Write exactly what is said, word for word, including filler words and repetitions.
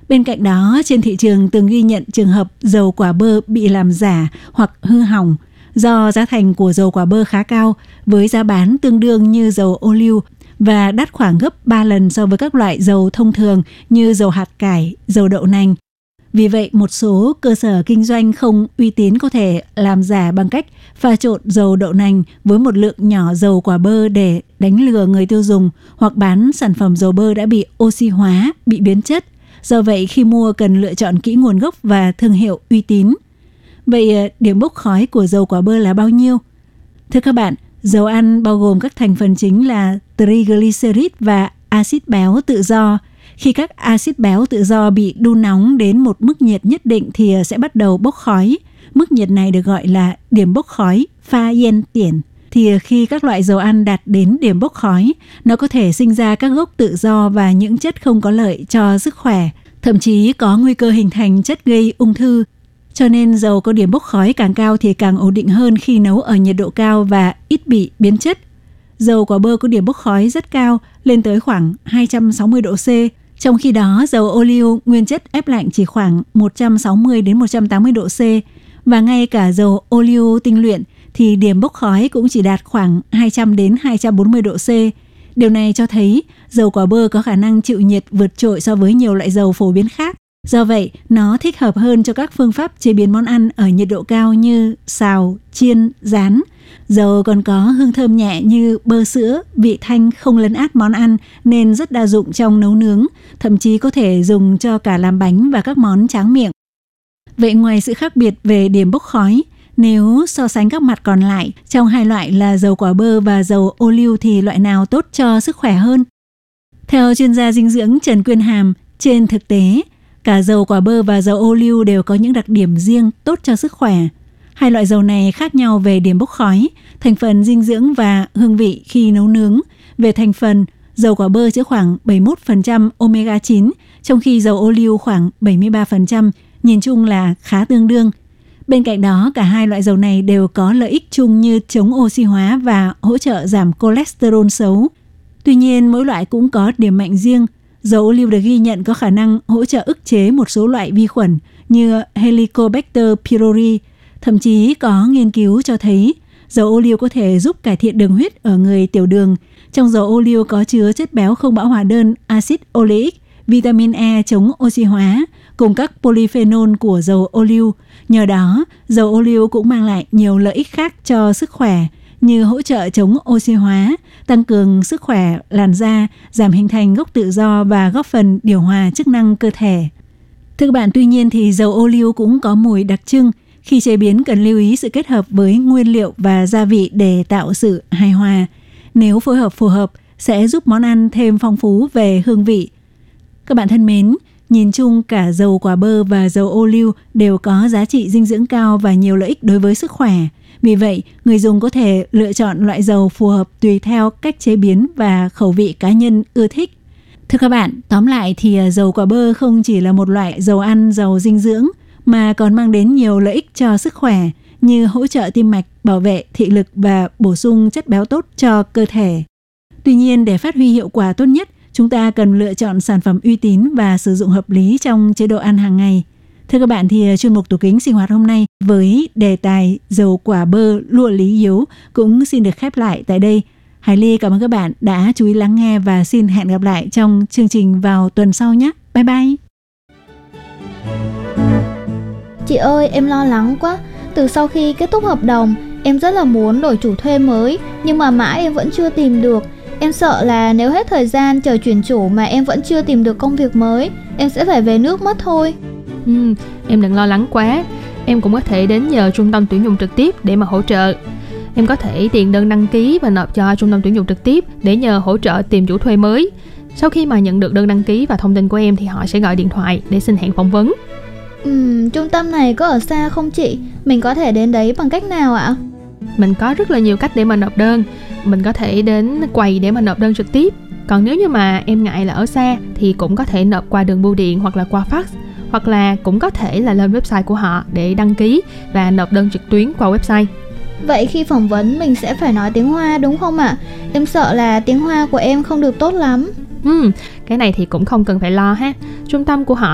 Bên cạnh đó, trên thị trường từng ghi nhận trường hợp dầu quả bơ bị làm giả hoặc hư hỏng do giá thành của dầu quả bơ khá cao, với giá bán tương đương như dầu ô liu và đắt khoảng gấp ba lần so với các loại dầu thông thường như dầu hạt cải, dầu đậu nành. Vì vậy, một số cơ sở kinh doanh không uy tín có thể làm giả bằng cách pha trộn dầu đậu nành với một lượng nhỏ dầu quả bơ để đánh lừa người tiêu dùng, hoặc bán sản phẩm dầu bơ đã bị oxy hóa, bị biến chất. Do vậy, khi mua cần lựa chọn kỹ nguồn gốc và thương hiệu uy tín. Vậy điểm bốc khói của dầu quả bơ là bao nhiêu? Thưa các bạn, dầu ăn bao gồm các thành phần chính là triglycerid và axit béo tự do. Khi các axit béo tự do bị đun nóng đến một mức nhiệt nhất định thì sẽ bắt đầu bốc khói. Mức nhiệt này được gọi là điểm bốc khói pha yên tiển. Thì khi các loại dầu ăn đạt đến điểm bốc khói, nó có thể sinh ra các gốc tự do và những chất không có lợi cho sức khỏe, thậm chí có nguy cơ hình thành chất gây ung thư. Cho nên dầu có điểm bốc khói càng cao thì càng ổn định hơn khi nấu ở nhiệt độ cao và ít bị biến chất. Dầu quả bơ có điểm bốc khói rất cao, lên tới khoảng hai trăm sáu mươi độ C. Trong khi đó, dầu ô liu nguyên chất ép lạnh chỉ khoảng một trăm sáu mươi đến một trăm tám mươi độ C. Và ngay cả dầu ô liu tinh luyện thì điểm bốc khói cũng chỉ đạt khoảng hai trăm đến hai trăm bốn mươi độ C. Điều này cho thấy dầu quả bơ có khả năng chịu nhiệt vượt trội so với nhiều loại dầu phổ biến khác. Do vậy, nó thích hợp hơn cho các phương pháp chế biến món ăn ở nhiệt độ cao như xào, chiên, rán. Dầu còn có hương thơm nhẹ như bơ sữa, vị thanh không lấn át món ăn nên rất đa dụng trong nấu nướng, thậm chí có thể dùng cho cả làm bánh và các món tráng miệng. Vậy ngoài sự khác biệt về điểm bốc khói, nếu so sánh các mặt còn lại trong hai loại là dầu quả bơ và dầu ô liu thì loại nào tốt cho sức khỏe hơn? Theo chuyên gia dinh dưỡng Trần Quyên Hàm, trên thực tế, cả dầu quả bơ và dầu ô liu đều có những đặc điểm riêng tốt cho sức khỏe. Hai loại dầu này khác nhau về điểm bốc khói, thành phần dinh dưỡng và hương vị khi nấu nướng. Về thành phần, dầu quả bơ chứa khoảng bảy mươi mốt phần trăm omega chín, trong khi dầu ô liu khoảng bảy mươi ba phần trăm, nhìn chung là khá tương đương. Bên cạnh đó, cả hai loại dầu này đều có lợi ích chung như chống oxy hóa và hỗ trợ giảm cholesterol xấu. Tuy nhiên, mỗi loại cũng có điểm mạnh riêng. Dầu ô liu được ghi nhận có khả năng hỗ trợ ức chế một số loại vi khuẩn như Helicobacter pylori. Thậm chí có nghiên cứu cho thấy dầu ô liu có thể giúp cải thiện đường huyết ở người tiểu đường. Trong dầu ô liu có chứa chất béo không bão hòa đơn, axit oleic, vitamin E chống oxy hóa, cùng các polyphenol của dầu ô liu. Nhờ đó, dầu ô liu cũng mang lại nhiều lợi ích khác cho sức khỏe như hỗ trợ chống oxy hóa, tăng cường sức khỏe làn da, giảm hình thành gốc tự do và góp phần điều hòa chức năng cơ thể. Thưa các bạn, tuy nhiên thì dầu ô liu cũng có mùi đặc trưng. Khi chế biến cần lưu ý sự kết hợp với nguyên liệu và gia vị để tạo sự hài hòa. Nếu phối hợp phù hợp sẽ giúp món ăn thêm phong phú về hương vị. Các bạn thân mến, nhìn chung cả dầu quả bơ và dầu ô liu đều có giá trị dinh dưỡng cao và nhiều lợi ích đối với sức khỏe. Vì vậy, người dùng có thể lựa chọn loại dầu phù hợp tùy theo cách chế biến và khẩu vị cá nhân ưa thích. Thưa các bạn, tóm lại thì dầu quả bơ không chỉ là một loại dầu ăn giàu dinh dưỡng, mà còn mang đến nhiều lợi ích cho sức khỏe như hỗ trợ tim mạch, bảo vệ thị lực và bổ sung chất béo tốt cho cơ thể. Tuy nhiên, để phát huy hiệu quả tốt nhất, chúng ta cần lựa chọn sản phẩm uy tín và sử dụng hợp lý trong chế độ ăn hàng ngày. Thưa các bạn, thì chuyên mục Tủ Kính Sinh Hoạt hôm nay với đề tài dầu quả bơ lụa lý yếu cũng xin được khép lại tại đây. Hải Ly cảm ơn các bạn đã chú ý lắng nghe và xin hẹn gặp lại trong chương trình vào tuần sau nhé. Bye bye! Chị ơi, em lo lắng quá. Từ sau khi kết thúc hợp đồng, em rất là muốn đổi chủ thuê mới, nhưng mà mãi em vẫn chưa tìm được. Em sợ là nếu hết thời gian chờ chuyển chủ mà em vẫn chưa tìm được công việc mới, em sẽ phải về nước mất thôi. Ừ, em đừng lo lắng quá. Em cũng có thể đến nhờ trung tâm tuyển dụng trực tiếp để mà hỗ trợ. Em có thể điền đơn đăng ký và nộp cho trung tâm tuyển dụng trực tiếp để nhờ hỗ trợ tìm chủ thuê mới. Sau khi mà nhận được đơn đăng ký và thông tin của em thì họ sẽ gọi điện thoại để xin hẹn phỏng vấn. Ừm, trung tâm này có ở xa không chị? Mình có thể đến đấy bằng cách nào ạ? Mình có rất là nhiều cách để mà nộp đơn. Mình có thể đến quầy để mà nộp đơn trực tiếp. Còn nếu như mà em ngại là ở xa thì cũng có thể nộp qua đường bưu điện hoặc là qua fax. Hoặc là cũng có thể là lên website của họ để đăng ký và nộp đơn trực tuyến qua website. Vậy khi phỏng vấn mình sẽ phải nói tiếng Hoa đúng không ạ? Em sợ là tiếng Hoa của em không được tốt lắm. Ừ, cái này thì cũng không cần phải lo ha. Trung tâm của họ